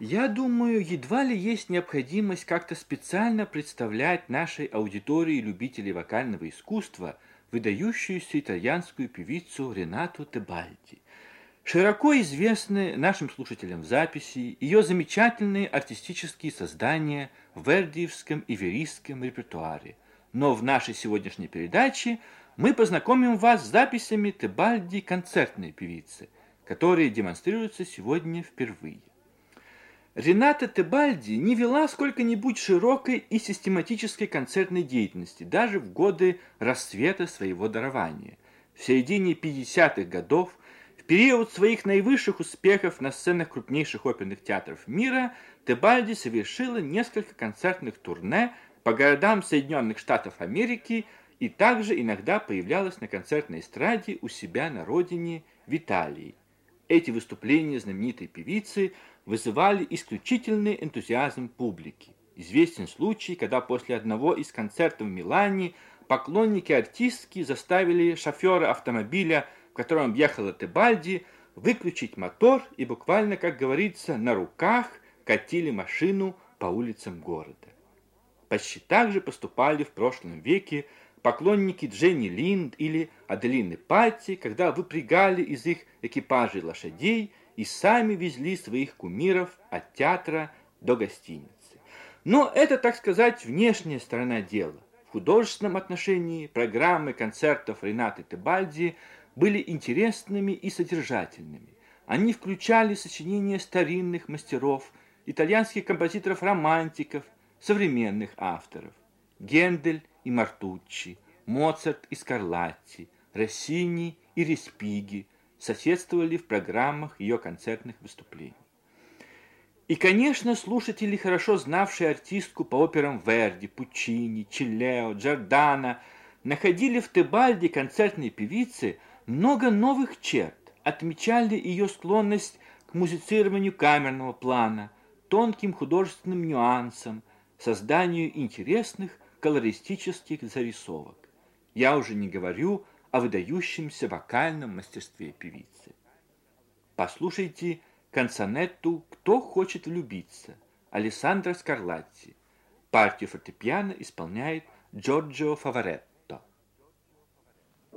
Я думаю, едва ли есть необходимость как-то специально представлять нашей аудитории любителей вокального искусства выдающуюся итальянскую певицу Ренату Тебальди. Широко известны нашим слушателям записи ее замечательные артистические создания в вердиевском и верийском репертуаре. Но в нашей сегодняшней передаче мы познакомим вас с записями Тебальди концертной певицы, которые демонстрируются сегодня впервые. Рената Тебальди не вела сколько-нибудь широкой и систематической концертной деятельности, даже в годы расцвета своего дарования. В середине 50-х годов, в период своих наивысших успехов на сценах крупнейших оперных театров мира, Тебальди совершила несколько концертных турне по городам Соединенных Штатов Америки и также иногда появлялась на концертной эстраде у себя на родине в Италии. Эти выступления знаменитой певицы вызывали исключительный энтузиазм публики. Известен случай, когда после одного из концертов в Милане поклонники артистки заставили шофера автомобиля, в котором ехала Тебальди, выключить мотор и буквально, как говорится, на руках катили машину по улицам города. Почти так же поступали в прошлом веке поклонники Дженни Линд или Аделины Патти, когда выпрягали из их экипажей лошадей и сами везли своих кумиров от театра до гостиницы. Но это, так сказать, внешняя сторона дела. В художественном отношении программы концертов Ренаты Тебальди были интересными и содержательными. Они включали сочинения старинных мастеров, итальянских композиторов-романтиков, современных авторов. Гендель и Мартуччи, Моцарт и Скарлатти, Россини и Респиги соседствовали в программах ее концертных выступлений. И, конечно, слушатели, хорошо знавшие артистку по операм Верди, Пуччини, Чиллео, Джордано, находили в Тебальди концертной певице много новых черт, отмечали ее склонность к музицированию камерного плана, тонким художественным нюансам, созданию интересных колористических зарисовок. Я уже не говорю о выдающемся вокальном мастерстве певицы. Послушайте канцонетту «Кто хочет влюбиться» Алессандро Скарлатти. Партию фортепиано исполняет Джорджио Фаворетто.